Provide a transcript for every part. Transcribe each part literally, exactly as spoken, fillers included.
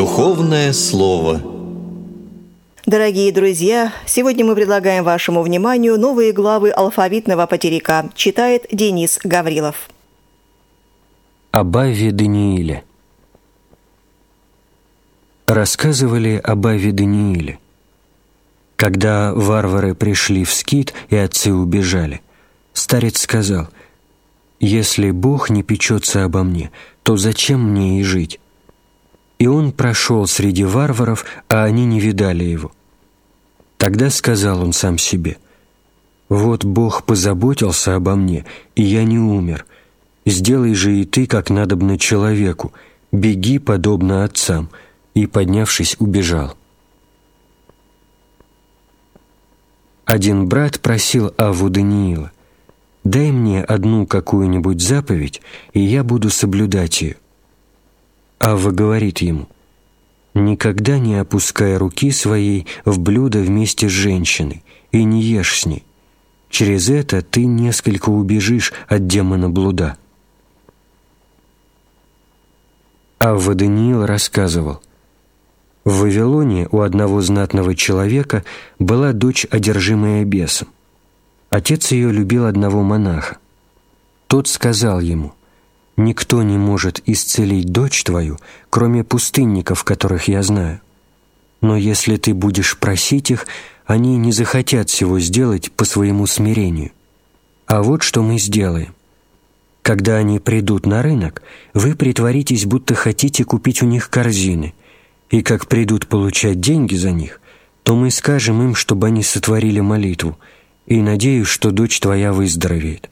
Духовное слово. Дорогие друзья, сегодня мы предлагаем вашему вниманию новые главы алфавитного потеряка. Читает Денис Гаврилов. Об Авве Данииле. Рассказывали об Авве Данииле. Когда варвары пришли в Скит и отцы убежали, старец сказал: «Если Бог не печется обо мне, то зачем мне и жить?» И он прошел среди варваров, а они не видали его. Тогда сказал он сам себе: «Вот Бог позаботился обо мне, и я не умер. Сделай же и ты, как надобно человеку, беги, подобно отцам», и, поднявшись, убежал. Один брат просил Авву Даниила: «Дай мне одну какую-нибудь заповедь, и я буду соблюдать ее». Авва говорит ему: «Никогда не опускай руки своей в блюдо вместе с женщиной и не ешь с ней. Через это ты несколько убежишь от демона блуда». Авва Даниил рассказывал: в Вавилоне у одного знатного человека была дочь, одержимая бесом. Отец ее любил одного монаха. Тот сказал ему: «Никто не может исцелить дочь твою, кроме пустынников, которых я знаю. Но если ты будешь просить их, они не захотят всего сделать по своему смирению. А вот что мы сделаем. Когда они придут на рынок, вы притворитесь, будто хотите купить у них корзины, и как придут получать деньги за них, то мы скажем им, чтобы они сотворили молитву, и надеюсь, что дочь твоя выздоровеет».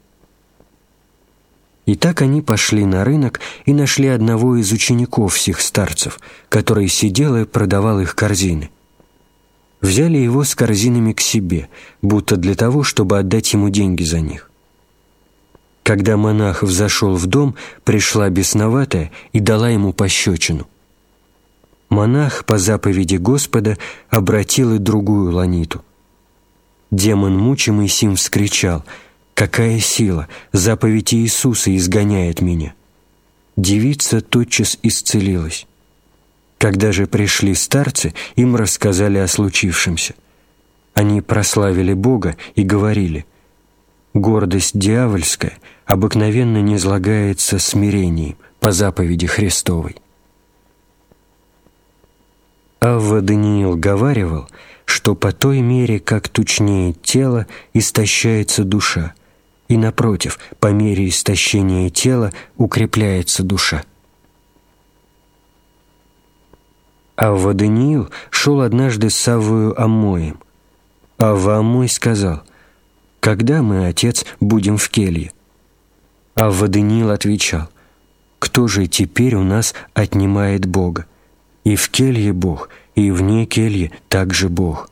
И так они пошли на рынок и нашли одного из учеников всех старцев, который сидел и продавал их корзины. Взяли его с корзинами к себе, будто для того, чтобы отдать ему деньги за них. Когда монах взошел в дом, пришла бесноватая и дала ему пощечину. Монах по заповеди Господа обратил и другую ланиту. Демон, мучимый сим, вскричал: «Какая сила! Заповедь Иисуса изгоняет меня!» Девица тотчас исцелилась. Когда же пришли старцы, им рассказали о случившемся. Они прославили Бога и говорили: «Гордость дьявольская обыкновенно низлагается смирением по заповеди Христовой». Авва Даниил говаривал, что по той мере, как тучнеет тело, истощается душа, и, напротив, по мере истощения тела укрепляется душа. Авва Даниил шел однажды с Аввою Аммоем. Авва Аммой сказал: «Когда мы, отец, будем в келье?» Авва Даниил отвечал: «Кто же теперь у нас отнимает Бога? И в келье Бог, и вне кельи также Бог».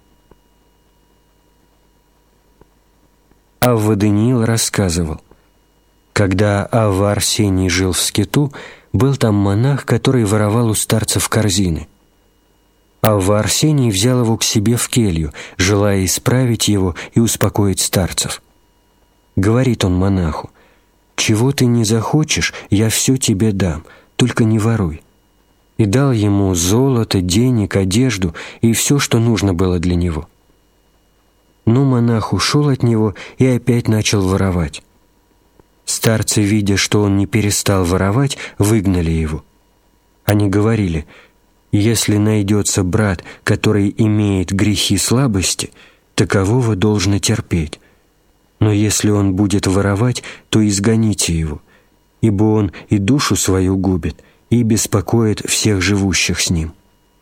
Авва Даниил рассказывал: когда Авва Арсений жил в Скиту, был там монах, который воровал у старцев корзины. Авва Арсений взял его к себе в келью, желая исправить его и успокоить старцев. Говорит он монаху: «Чего ты не захочешь, я все тебе дам, только не воруй». И дал ему золото, денег, одежду и все, что нужно было для него. Но монах ушел от него и опять начал воровать. Старцы, видя, что он не перестал воровать, выгнали его. Они говорили: «Если найдется брат, который имеет грехи слабости, такового должно терпеть. Но если он будет воровать, то изгоните его, ибо он и душу свою губит, и беспокоит всех живущих с ним».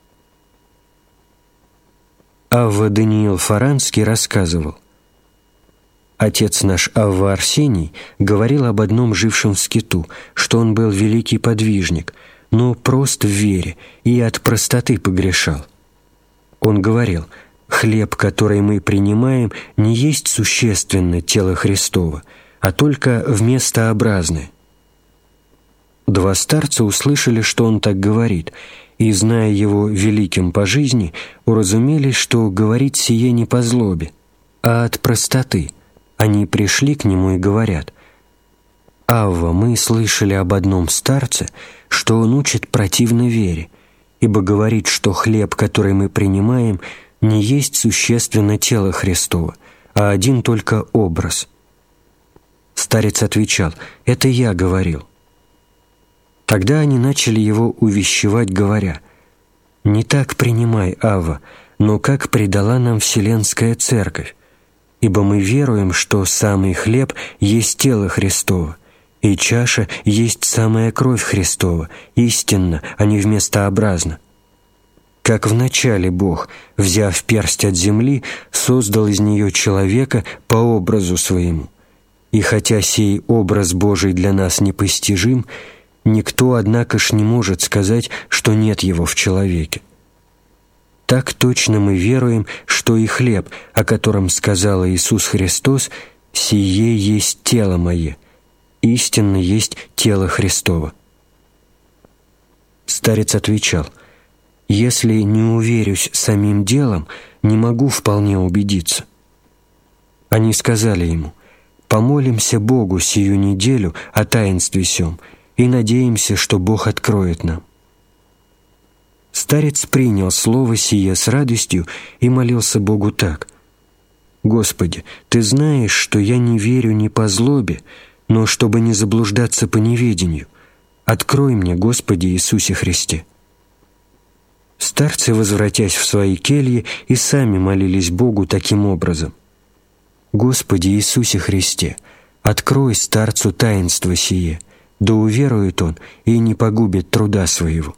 Авва Даниил Фаранский рассказывал: отец наш Авва Арсений говорил об одном жившем в Скиту, что он был великий подвижник, но прост в вере и от простоты погрешал. Он говорил: «Хлеб, который мы принимаем, не есть существенно тело Христово, а только вместообразное». Два старца услышали, что он так говорит, и, зная его великим по жизни, уразумели, что говорит сие не по злобе, а от простоты. Они пришли к нему и говорят: «Авва, мы слышали об одном старце, что он учит противно вере, ибо говорит, что хлеб, который мы принимаем, не есть существенно тело Христово, а один только образ». Старец отвечал: «Это я говорил». Тогда они начали его увещевать, говоря: «Не так принимай, Авва, но как предала нам Вселенская Церковь, ибо мы веруем, что самый хлеб есть тело Христово, и чаша есть самая кровь Христова, истинно, а не вместообразно. Как вначале Бог, взяв персть от земли, создал из нее человека по образу своему, и хотя сей образ Божий для нас непостижим, никто, однако ж, не может сказать, что нет его в человеке. Так точно мы веруем, что и хлеб, о котором сказал Иисус Христос, «Сие есть тело мое», истинно есть тело Христово. Старец отвечал: «Если не уверюсь самим делом, не могу вполне убедиться». Они сказали ему: «Помолимся Богу сию неделю о таинстве сем и надеемся, что Бог откроет нам». Старец принял слово сие с радостью и молился Богу так: «Господи, Ты знаешь, что я не верю ни по злобе, но чтобы не заблуждаться по неведению, открой мне, Господи Иисусе Христе». Старцы, возвратясь в свои кельи, и сами молились Богу таким образом: «Господи Иисусе Христе, открой старцу таинство сие, да уверует он и не погубит труда своего».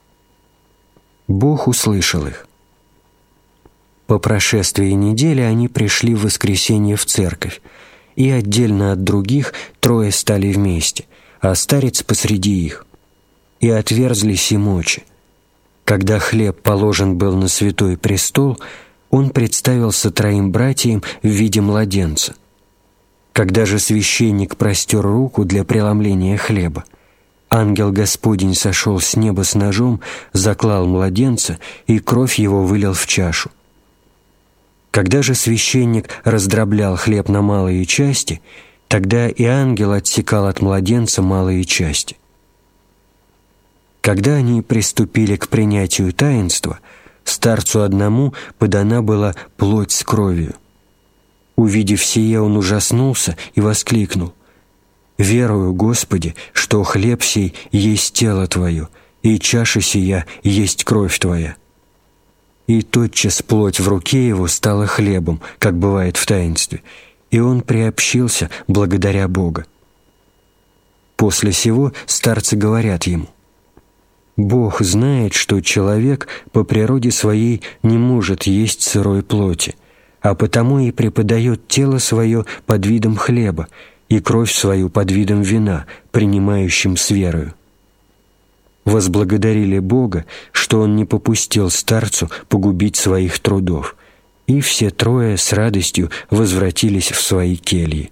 Бог услышал их. По прошествии недели они пришли в воскресенье в церковь, и отдельно от других трое стали вместе, а старец посреди их. И отверзлись им очи. Когда хлеб положен был на святой престол, он представился троим братьям в виде младенца. Когда же священник простер руку для преломления хлеба, ангел Господень сошел с неба с ножом, заклал младенца, и кровь его вылил в чашу. Когда же священник раздроблял хлеб на малые части, тогда и ангел отсекал от младенца малые части. Когда они приступили к принятию таинства, старцу одному подана была плоть с кровью. Увидев сие, он ужаснулся и воскликнул: «Верую, Господи, что хлеб сей есть тело Твое, и чаша сия есть кровь Твоя». И тотчас плоть в руке его стала хлебом, как бывает в таинстве, и он приобщился благодаря Бога. После сего старцы говорят ему: «Бог знает, что человек по природе своей не может есть сырой плоти, а потому и преподает тело свое под видом хлеба и кровь свою под видом вина, принимающим с верою». Возблагодарили Бога, что Он не попустил старцу погубить своих трудов, и все трое с радостью возвратились в свои кельи.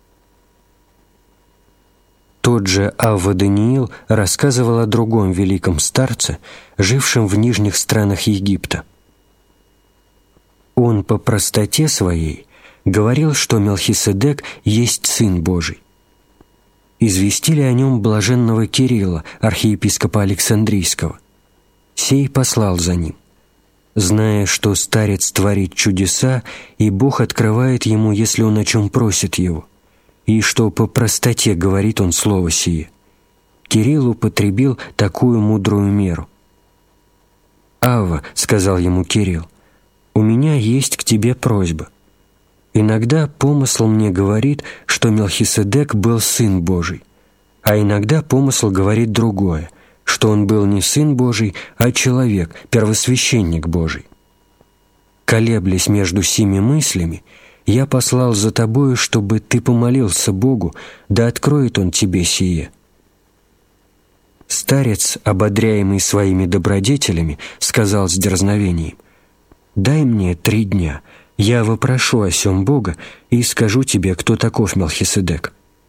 Тот же Авва Даниил рассказывал о другом великом старце, жившем в нижних странах Египта. Он по простоте своей говорил, что Мелхиседек есть Сын Божий. Известили о нем блаженного Кирилла, архиепископа Александрийского. Сей послал за ним, зная, что старец творит чудеса, и Бог открывает ему, если он о чем просит его, и что по простоте говорит он слово сие. Кирилл употребил такую мудрую меру. «Авва, — сказал ему Кирилл, — у меня есть к тебе просьба. Иногда помысл мне говорит, что Мелхиседек был Сын Божий, а иногда помысл говорит другое, что он был не Сын Божий, а человек, первосвященник Божий. Колеблясь между сими мыслями, я послал за тобою, чтобы ты помолился Богу, да откроет Он тебе сие». Старец, ободряемый своими добродетелями, сказал с дерзновением: «Дай мне три дня, я вопрошу о сем Бога и скажу тебе, кто таков Мелхиседек».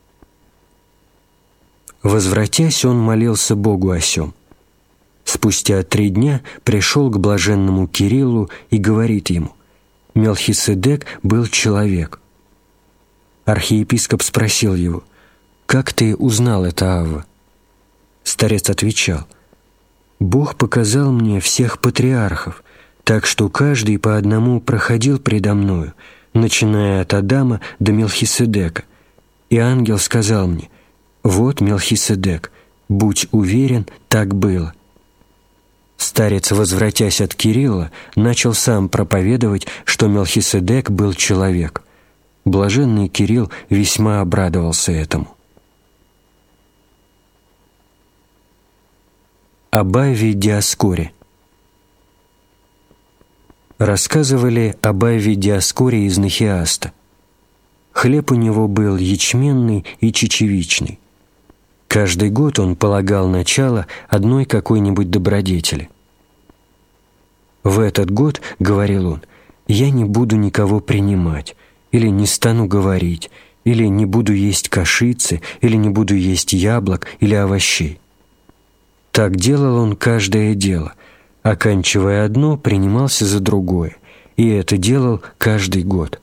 Возвратясь, он молился Богу о сем. Спустя три дня пришел к блаженному Кириллу и говорит ему: «Мелхиседек был человек». Архиепископ спросил его: «Как ты узнал это, Авва?» Старец отвечал: Бог показал мне всех патриархов, так что каждый по одному проходил предо мною, начиная от Адама до Мелхиседека. И ангел сказал мне: «Вот Мелхиседек, будь уверен, так было». Старец, возвратясь от Кирилла, начал сам проповедовать, что Мелхиседек был человек. Блаженный Кирилл весьма обрадовался этому. Об Авве Диоскоре. Рассказывали об Авве Диоскоре из Нахиаста. Хлеб у него был ячменный и чечевичный. Каждый год он полагал начало одной какой-нибудь добродетели. «В этот год, — говорил он, — я не буду никого принимать, или не стану говорить, или не буду есть кашицы, или не буду есть яблок или овощей». Так делал он каждое дело, оканчивая одно, принимался за другое, и это делал каждый год.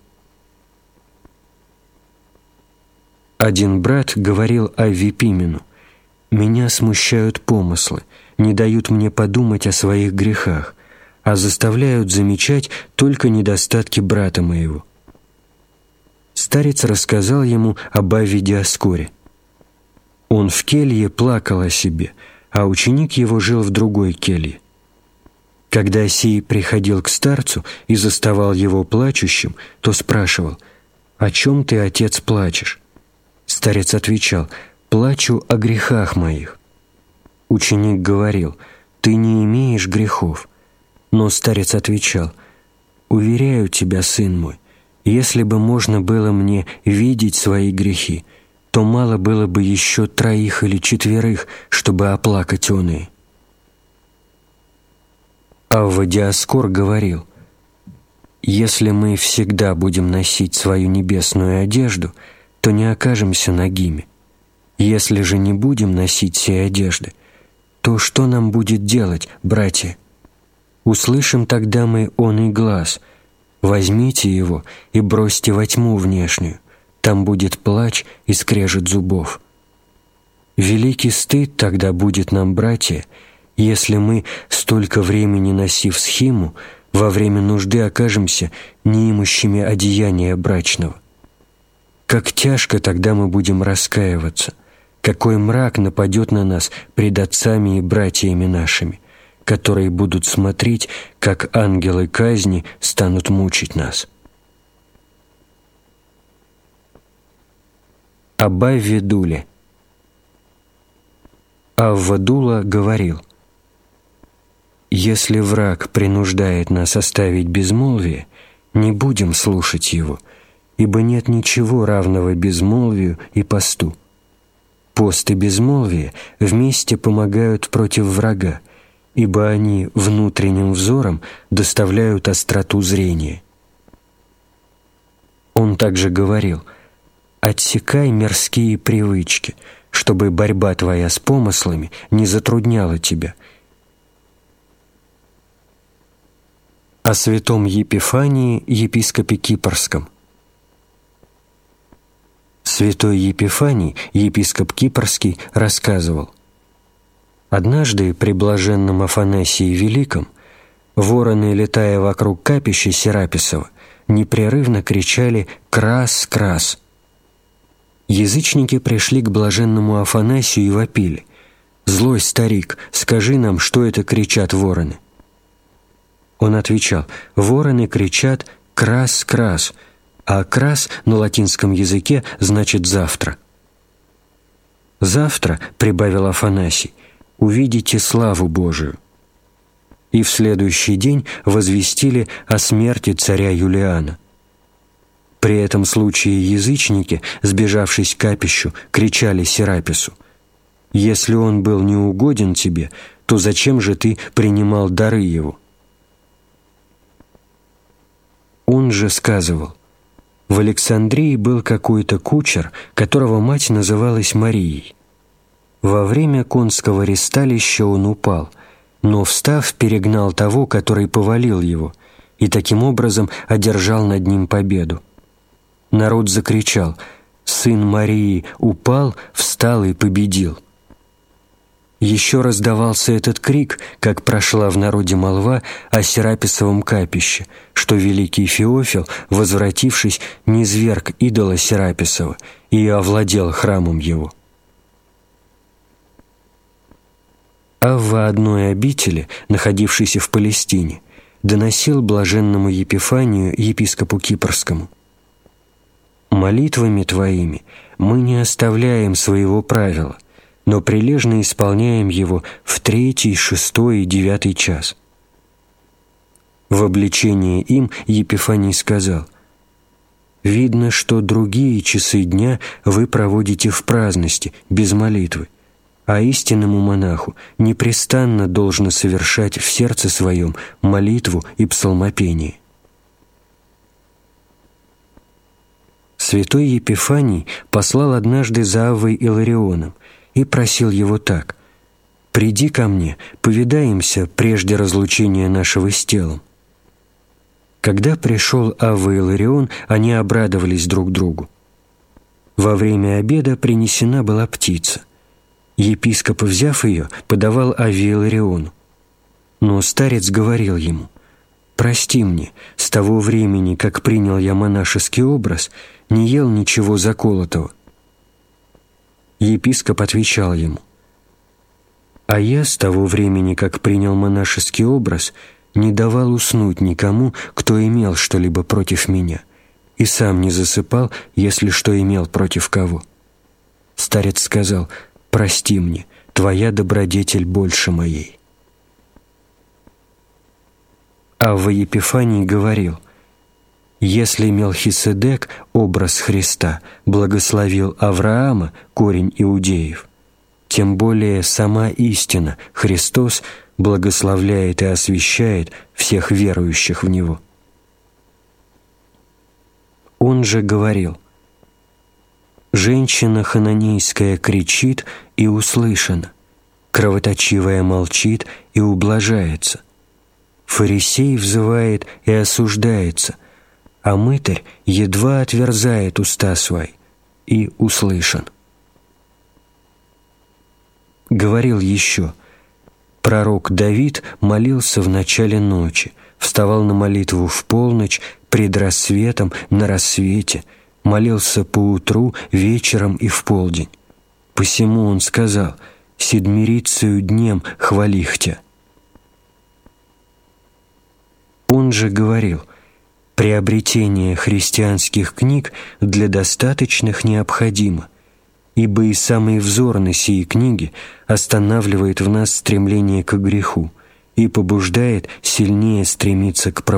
Один брат говорил Авве Пимену: «Меня смущают помыслы, не дают мне подумать о своих грехах, а заставляют замечать только недостатки брата моего». Старец рассказал ему об Авве Диоскоре. Он в келье плакал о себе, а ученик его жил в другой келье. Когда сей приходил к старцу и заставал его плачущим, то спрашивал: «О чем ты, отец, плачешь?» Старец отвечал: «Плачу о грехах моих». Ученик говорил: «Ты не имеешь грехов». Но старец отвечал: «Уверяю тебя, сын мой, если бы можно было мне видеть свои грехи, то мало было бы еще троих или четверых, чтобы оплакать оные». Авва Диоскор говорил: «Если мы всегда будем носить свою небесную одежду, то не окажемся нагими. Если же не будем носить сей одежды, то что нам будет делать, братья? Услышим тогда мы он и глас: возьмите его и бросьте во тьму внешнюю, там будет плач и скрежет зубов. Великий стыд тогда будет нам, братья, если мы, столько времени носив схиму, во время нужды окажемся неимущими одеяния брачного. Как тяжко тогда мы будем раскаиваться, какой мрак нападет на нас пред отцами и братьями нашими, которые будут смотреть, как ангелы казни станут мучить нас». Об Авве Дуле. Авва Дула говорил: «Если враг принуждает нас оставить безмолвие, не будем слушать его, ибо нет ничего равного безмолвию и посту. Пост и безмолвие вместе помогают против врага, ибо они внутренним взором доставляют остроту зрения». Он также говорил: «Отсекай мирские привычки, чтобы борьба твоя с помыслами не затрудняла тебя». О святом Епифании, епископе Кипрском. Святой Епифаний, епископ Кипрский, рассказывал: «Однажды при блаженном Афанасии Великом вороны, летая вокруг капища Сераписова, непрерывно кричали «Крас! Крас!». Язычники пришли к блаженному Афанасию и вопили: «Злой старик, скажи нам, что это кричат вороны?» Он отвечал: «Вороны кричат «крас, крас», а «крас» на латинском языке значит «завтра». «Завтра, — прибавил Афанасий, — увидите славу Божию». И в следующий день возвестили о смерти царя Юлиана. При этом случае язычники, сбежавшись к капищу, кричали Серапису: «Если он был неугоден тебе, то зачем же ты принимал дары его?» Он же сказывал: «В Александрии был какой-то кучер, которого мать называлась Марией. Во время конского ресталища он упал, но, встав, перегнал того, который повалил его, и таким образом одержал над ним победу. Народ закричал: «Сын Марии упал, встал и победил». Еще раздавался этот крик, как прошла в народе молва о Сераписовом капище, что великий Феофил, возвратившись, низвергг идола Сераписова и овладел храмом его. А в одной обители, находившейся в Палестине, доносил блаженному Епифанию, епископу Кипрскому: «Молитвами твоими мы не оставляем своего правила, но прилежно исполняем его в третий, шестой и девятый час». В обличении им Епифаний сказал: «Видно, что другие часы дня вы проводите в праздности, без молитвы, а истинному монаху непрестанно должно совершать в сердце своем молитву и псалмопение». Святой Епифаний послал однажды за Аввой Иларионом и просил его так: «Приди ко мне, повидаемся прежде разлучения нашего с телом». Когда пришел Авва Иларион, они обрадовались друг другу. Во время обеда принесена была птица. Епископ, взяв ее, подавал Авве Илариону. Но старец говорил ему: «Прости мне, с того времени, как принял я монашеский образ, не ел ничего заколотого». Епископ отвечал ему: «А я с того времени, как принял монашеский образ, не давал уснуть никому, кто имел что-либо против меня, и сам не засыпал, если что имел против кого». Старец сказал: «Прости мне, твоя добродетель больше моей». Авва Епифаний говорил: «Если Мелхиседек, образ Христа, благословил Авраама, корень иудеев, тем более сама истина, Христос, благословляет и освящает всех верующих в Него». Он же говорил: «Женщина хананейская кричит и услышана, кровоточивая молчит и ублажается. Фарисей взывает и осуждается, а мытарь едва отверзает уста свои и услышан». Говорил еще: «Пророк Давид молился в начале ночи, вставал на молитву в полночь, пред рассветом, на рассвете, молился поутру, вечером и в полдень. Посему он сказал: седмирицею днем хвалих тя». Он же говорил: «Приобретение христианских книг для достаточных необходимо, ибо и самый взор на сии книги останавливает в нас стремление к греху и побуждает сильнее стремиться к православию».